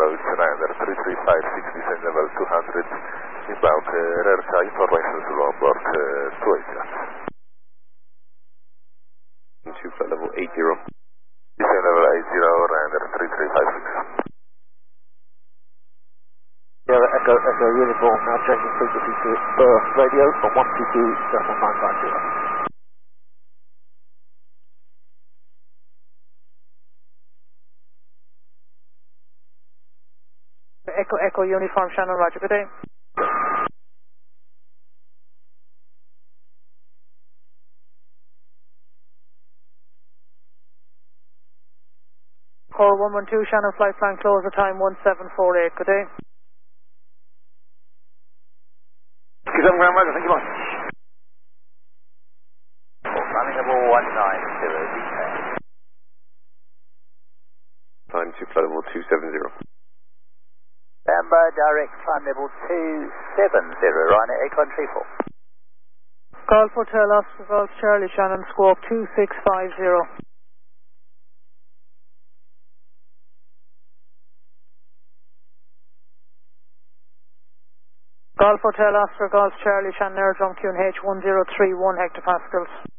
approach Ryanair 335, descent level 200, inbound rear side, information to onboard 28 knots. Into flight level 80. Descent level 80, Ryanair 3356. Yeah, Echo uniform, now changing frequency to radio from 122.950. Echo uniform, Shannon, roger, good day. Core 112, Shannon, flight plan closer time 1748, good day. Ground Roger, thank you much. Running level 190, detail. Time to flight level 270. Standby direct climb level 270, Ryanair Aircon 34. Golf Hotel Oscar Golf Charlie, Shannon, squawk 2650. Golf Hotel Oscar Golf Charlie, Shannon, Airdrome QNH 1031 hectopascals.